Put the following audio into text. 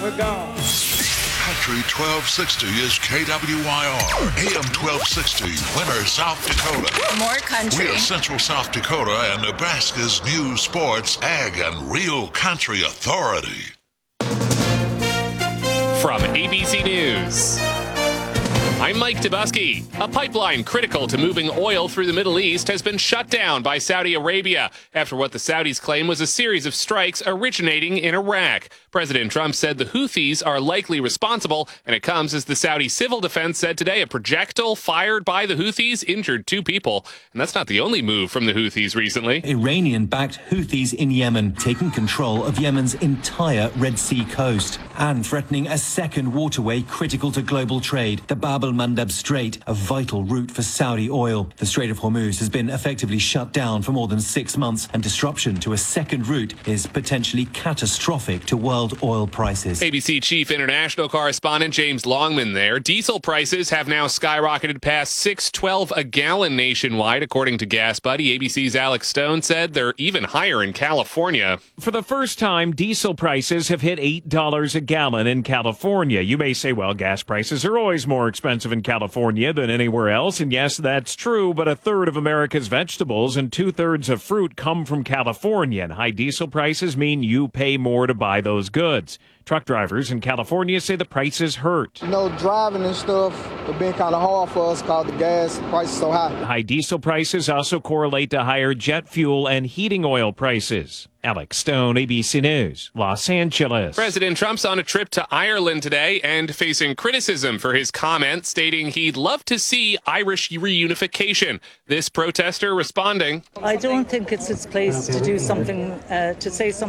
never gone. Country 1260 is KWYR, AM 1260, Winter, South Dakota. More country. We are Central South Dakota and Nebraska's news, sports, ag, and real country authority. From ABC News, I'm Mike Dubusky. A pipeline critical to moving oil through the Middle East has been shut down by Saudi Arabia after what the Saudis claim was a series of strikes originating in Iraq. President Trump said the Houthis are likely responsible, and it comes as the Saudi civil defense said today a projectile fired by the Houthis injured 2 people. And that's not the only move from the Houthis recently. Iranian-backed Houthis in Yemen taking control of Yemen's entire Red Sea coast and threatening a second waterway critical to global trade, the Bab el-Mandeb Strait, a vital route for Saudi oil. The Strait of Hormuz has been effectively shut down for more than 6 months, and disruption to a second route is potentially catastrophic to world oil prices. ABC Chief International Correspondent James Longman there. Diesel prices have now skyrocketed past $6.12 a gallon nationwide, according to Gas Buddy. ABC's Alex Stone said they're even higher in California. For the first time, diesel prices have hit $8 a gallon in California. You may say, well, gas prices are always more expensive in California than anywhere else. And yes, that's true, but 1/3 of America's vegetables and 2/3 of fruit come from California. And high diesel prices mean you pay more to buy those goods. Truck drivers in California say the prices hurt. You know, driving and stuff have been kind of hard for us because the gas price is so high. High diesel prices also correlate to higher jet fuel and heating oil prices. Alex Stone, ABC News, Los Angeles. President Trump's on a trip to Ireland today and facing criticism for his comment stating he'd love to see Irish reunification. This protester responding, I don't think it's its place to do something, to say something